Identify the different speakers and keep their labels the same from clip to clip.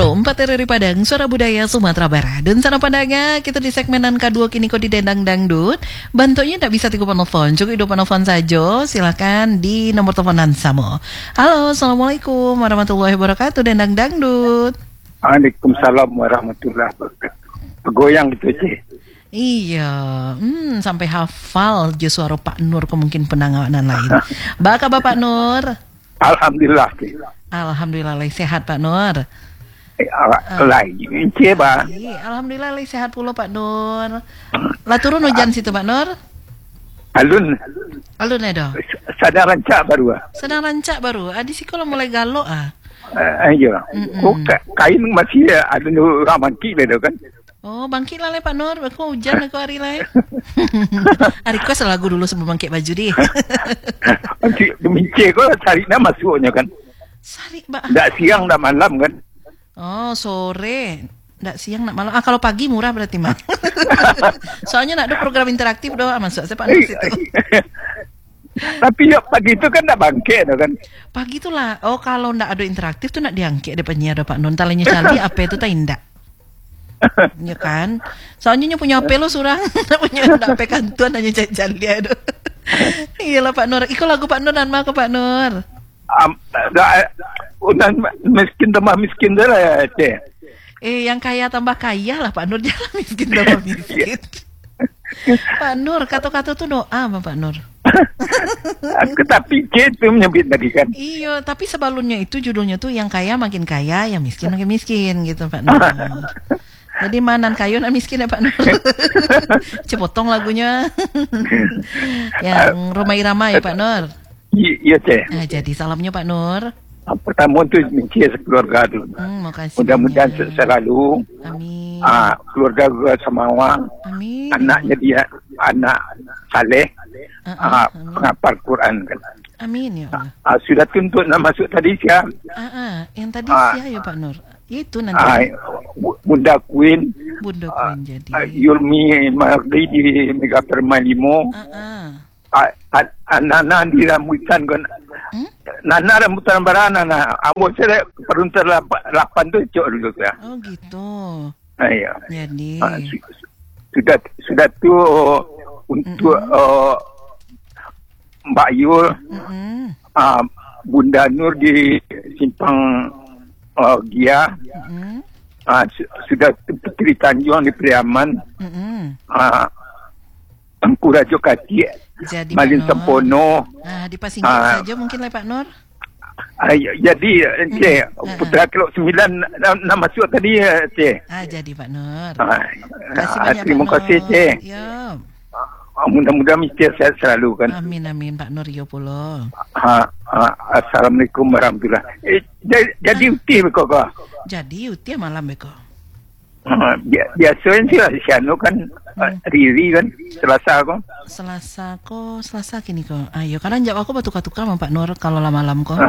Speaker 1: 104 RRI Padang, Suara Budaya Sumatera Barat. Dan sana pandangnya, kita di segmenan K2 kini kok di Dendang Dangdut. Bantunya tak bisa tiga penelpon, cukup hidup penelpon saja. Silakan di nomor teleponan sama. Halo, Assalamualaikum warahmatullahi wabarakatuh, Dendang Dangdut.
Speaker 2: Waalaikumsalam warahmatullahi wabarakatuh. Goyang gitu, Cik.
Speaker 1: Iya, sampai hafal suara Pak Nur, kemungkinan penanganan lain. Baka Bapak Nur.
Speaker 2: Alhamdulillah, Cik.
Speaker 1: Alhamdulillah, sehat Pak Nur.
Speaker 2: Cik, Pak.
Speaker 1: Alhamdulillah, sehat pula Pak Nur. Lah turun hujan situ Pak Nur.
Speaker 2: Alun
Speaker 1: Edo.
Speaker 2: Sadar rancak baru.
Speaker 1: Sedang rancak baru. Adi sih kalau mulai galo
Speaker 2: Iya. Kok kain masih ada orang mangki le kan.
Speaker 1: Oh, bangkit lah Pak Nur. Aku hujan aku hari lah. Hari kau selagu dulu sebelum bangkit baju deh.
Speaker 2: Demi cik kok sarina masuknya kan.
Speaker 1: Sari, Mbak.
Speaker 2: Ndak siang, ndak malam kan.
Speaker 1: Oh, sore. Ndak siang, ndak malam. Kalau pagi murah berarti, Mak. Soalnya ndak ada program interaktif doang masuk. Saya Pak Nur situ.
Speaker 2: Tapi ya pagi itu kan ndak bangkit kan.
Speaker 1: Pagi itu lah. Oh, kalau ndak ada interaktif tuh ndak diangkit depannya ada Pak Nur. Talanya cari apa itu tak indak. Ya kan. Soalnya punya HP lo surang. Punya HP kantuan hanya jali ada. Iyalah Pak Nur. Iko lagu Pak Nur dan mah ke Pak Nur.
Speaker 2: Udah miskin tambah miskin dah lah ya, Cik.
Speaker 1: Yang kaya tambah kaya lah Pak Nur, jangan miskin tambah miskin. Pak Nur, kata-kata tuh doa sama Pak Nur.
Speaker 2: Aku tapi Cik itu menyebut tadi kan.
Speaker 1: Iya, tapi sebelumnya itu judulnya tuh yang kaya makin kaya, yang miskin makin miskin gitu Pak Nur. Jadi manan kayu nan miskin ya Pak Nur. Cepotong lagunya. Yang Roma Irama ya Pak Nur.
Speaker 2: Iya, Cik.
Speaker 1: Nah, jadi salamnya Pak Nur.
Speaker 2: Pertama tu minci sekeluarga dulu.
Speaker 1: Makasih.
Speaker 2: Mudah-mudahan selalu.
Speaker 1: Amin.
Speaker 2: Keluarga gue semawang.
Speaker 1: Amin.
Speaker 2: Anaknya dia anak saleh. Penghafal Quran kan.
Speaker 1: Amin ya Allah.
Speaker 2: Sudah tuntut nak masuk tadi siap.
Speaker 1: Yang tadi siapa ya Pak Nur? Itu nanti.
Speaker 2: Bunda Queen.
Speaker 1: Bunda Queen jadi.
Speaker 2: Yulmi Mardi di Mega Permai Limo. Anak-anak di rambutan kan. Nana rambutan barana na. Amo saya peruntar 8 tu cok dulu ya.
Speaker 1: Oh gitu.
Speaker 2: Iya.
Speaker 1: Jadi.
Speaker 2: Sudah tu untuk Mbak Yul. Bunda Nur di Simpang Gia. Sudah Putri Tanjung di Priaman. Tengku Rajo Kati.
Speaker 1: Jadi
Speaker 2: Malin Sempono.
Speaker 1: Di Pasingkat saja mungkin lah Pak Nur.
Speaker 2: Jadi Cik, Putra Kelok 9 nak masuk tadi Cik.
Speaker 1: Jadi Pak Nur.
Speaker 2: Terima kasih Cik.
Speaker 1: Ya.
Speaker 2: Mudah-mudahan mesti sehat selalu kan.
Speaker 1: Amin Pak Nur yo pula.
Speaker 2: Assalamualaikum warahmatullahi. Jadi uti beko kok.
Speaker 1: Jadi uti malam beko.
Speaker 2: Biasanya sih lah siano kan Riri kan
Speaker 1: Selasa kini kok. Ayo karena jawab aku batu-batukan sama Pak Nur kalau malam kok.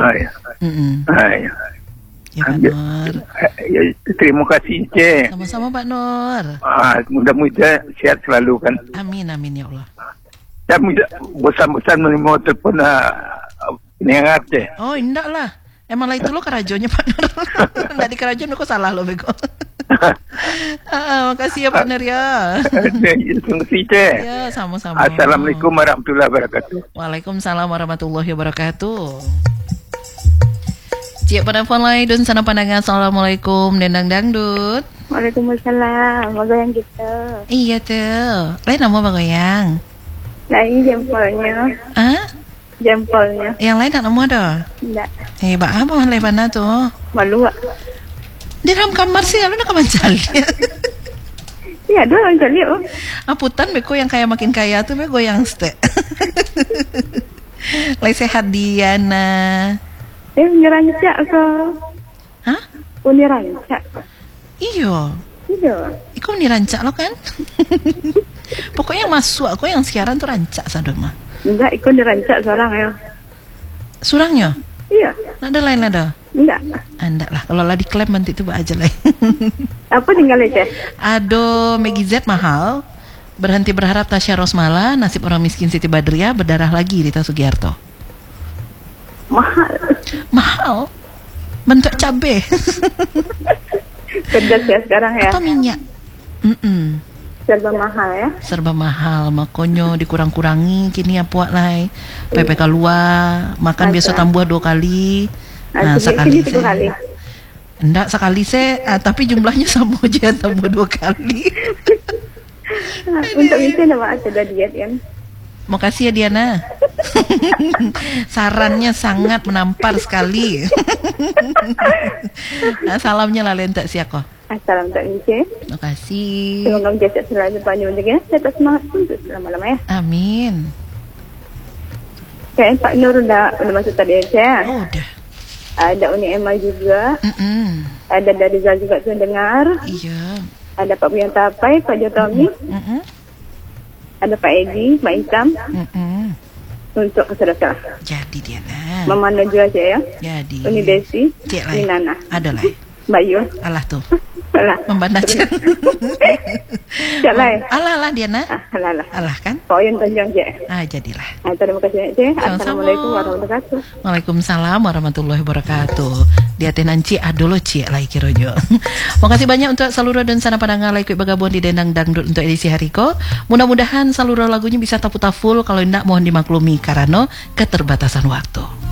Speaker 1: Ya Pak Nur.
Speaker 2: Terima kasih Cik.
Speaker 1: Sama-sama Pak Nur.
Speaker 2: Mudah-mudahan sehat selalu kan.
Speaker 1: Amin ya Allah.
Speaker 2: Dan bosan-bosan menerima telepon pendengar Cik.
Speaker 1: Oh indah lah. Emang lah itu lo kerajonya Pak Nur. Nggak di kerajon kok salah lo bego. Makasih ya Pak Nur ya.
Speaker 2: Terima kasih Cik.
Speaker 1: Ya sama-sama.
Speaker 2: Assalamualaikum warahmatullahi wabarakatuh.
Speaker 1: Waalaikumsalam warahmatullahi wabarakatuh. Cik penelpon lain dan sana pandangan. Assalamualaikum Dendang Dangdut.
Speaker 3: Waalaikumsalam. Bagoyang gitu.
Speaker 1: Iya tuh. Lain nama bagoyang.
Speaker 3: Lain jempolnya. Jempolnya.
Speaker 1: Yang lain tak nama ada?
Speaker 3: Tidak.
Speaker 1: Hebat apa lebaran tuh?
Speaker 3: Malu ah.
Speaker 1: Di dalam kamar sih, lu nak kamar jali.
Speaker 3: Iya, ada orang jali oh.
Speaker 1: Aputan beko yang kaya makin kaya tuh beko yang ste. Lai sehat Diana.
Speaker 3: Nyerancak ke.
Speaker 1: Hah?
Speaker 3: Nyerancak.
Speaker 1: Iya. Iku dirancak lo kan? Pokoknya yang masuk aku yang siaran tuh rancak sadoma.
Speaker 3: Enggak, ikut dirancak seorang ya.
Speaker 1: Surangnya?
Speaker 3: Iya.
Speaker 1: Ada lain ada?
Speaker 3: Enggak.
Speaker 1: Enggak lah, kalau lah diklaim nanti itu aja lah.
Speaker 3: Apa tinggal aja?
Speaker 1: Ado Maggie Z mahal. Berhenti berharap Tasya Rosmala. Nasib orang miskin Siti Badriah. Berdarah lagi Rita Sugiarto.
Speaker 3: Mahal.
Speaker 1: Bentuk cabe.
Speaker 3: Pedas ya sekarang ya.
Speaker 1: Atau minyak?
Speaker 3: Serba mahal ya.
Speaker 1: Serba mahal, makanya dikurang-kurangi kini apa lai. PPK luar, makan biasa tambah 2 kali. Nah, sekali
Speaker 3: sini 3 kali.
Speaker 1: Enggak sekali tapi jumlahnya sama aja tambah 2 kali.
Speaker 3: Untuk itu nama ada diet kan.
Speaker 1: Makasih ya Diana. Sarannya sangat menampar sekali. Salamnya lah lentak siako.
Speaker 3: Assalamualaikum.
Speaker 1: Terima kasih.
Speaker 3: Semoga menjadi selalu panjang juga ya. Saya semangat untuk lama-lama ya.
Speaker 1: Amin.
Speaker 3: Kayak Pak Nur udah masuk tadi aja.
Speaker 1: Oh, udah.
Speaker 3: Ada Uni Emma juga. Ada dari Zal juga tuh dengar.
Speaker 1: Iya.
Speaker 3: Ada Pak Buyan Tapai, Pak Jotomi. Ada Pak Edi, Pak Ikam. Untuk saudara.
Speaker 1: Jadi Diana.
Speaker 3: Mama Najwa aja ya.
Speaker 1: Jadi.
Speaker 3: Uni Desi.
Speaker 1: Cik
Speaker 3: Uni
Speaker 1: lah.
Speaker 3: Nana.
Speaker 1: Ada lah.
Speaker 3: Bayu.
Speaker 1: Alah tuh.
Speaker 3: Alah.
Speaker 1: Membandakan.
Speaker 3: Cik lah.
Speaker 1: Alah Diana.
Speaker 3: Alah.
Speaker 1: Alah kan.
Speaker 3: Poin panjang je.
Speaker 1: Jadilah.
Speaker 3: Terima kasih Cik.
Speaker 1: Sama-sama.
Speaker 3: Assalamualaikum warahmatullahi wabarakatuh.
Speaker 1: Waalaikumsalam warahmatullahi wabarakatuh. Dia nanci adolo Cik lai kirojo. Makasih banyak untuk seluruh dan sana padangan lai kuit bagabon di Dendang Dangdut untuk edisi hariko. Mudah-mudahan seluruh lagunya bisa tapu full, kalau tidak mohon dimaklumi karena keterbatasan waktu.